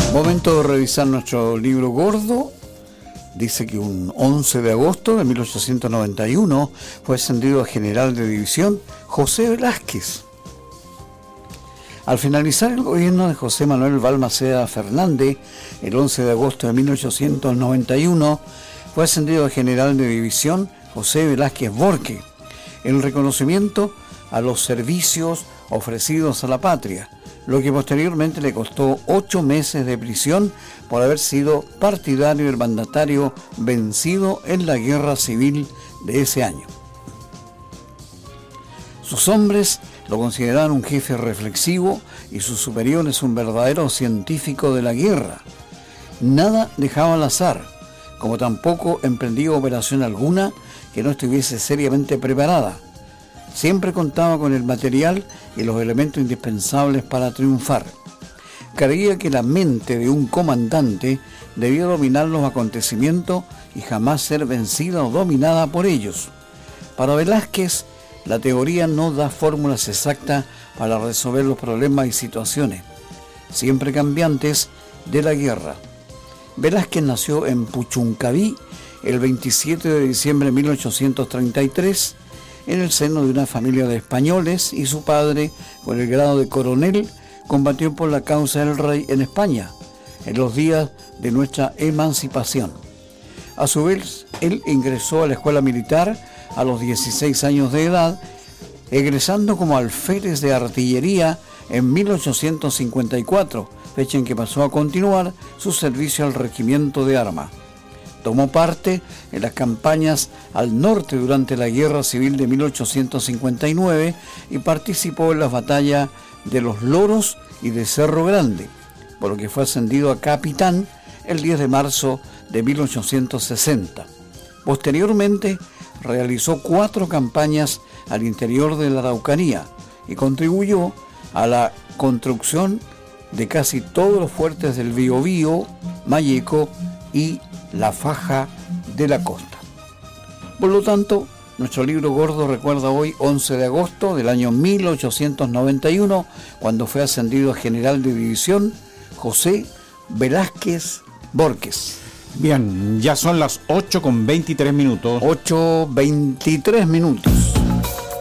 Momento de revisar nuestro libro gordo. Dice que un 11 de agosto de 1891 fue ascendido a general de división José Velázquez. Al finalizar el gobierno de José Manuel Balmaceda Fernández, el 11 de agosto de 1891 fue ascendido a general de división José Velázquez Borque, en reconocimiento a los servicios ofrecidos a la patria, lo que posteriormente le costó 8 meses de prisión por haber sido partidario del mandatario vencido en la guerra civil de ese año. Sus hombres lo consideraban un jefe reflexivo y sus superiores un verdadero científico de la guerra. Nada dejaba al azar, como tampoco emprendía operación alguna que no estuviese seriamente preparada. Siempre contaba con el material y los elementos indispensables para triunfar. Creía que la mente de un comandante debía dominar los acontecimientos y jamás ser vencida o dominada por ellos. Para Velázquez, la teoría no da fórmulas exactas para resolver los problemas y situaciones, siempre cambiantes, de la guerra. Velázquez nació en Puchuncaví el 27 de diciembre de 1833, en el seno de una familia de españoles, y su padre, con el grado de coronel, combatió por la causa del rey en España, en los días de nuestra emancipación. A su vez, él ingresó a la escuela militar a los 16 años de edad, egresando como alférez de artillería en 1854, fecha en que pasó a continuar su servicio al regimiento de armas. Tomó parte en las campañas al norte durante la Guerra Civil de 1859 y participó en las batallas de Los Loros y de Cerro Grande, por lo que fue ascendido a capitán el 10 de marzo de 1860. Posteriormente, realizó 4 campañas al interior de la Araucanía y contribuyó a la construcción de casi todos los fuertes del Biobío, Malleco y la Faja de la Costa. Por lo tanto, nuestro libro gordo recuerda hoy, 11 de agosto del año 1891, cuando fue ascendido a general de división José Velázquez Borques. Bien, ya son las 8:23 minutos. 8:23 minutos.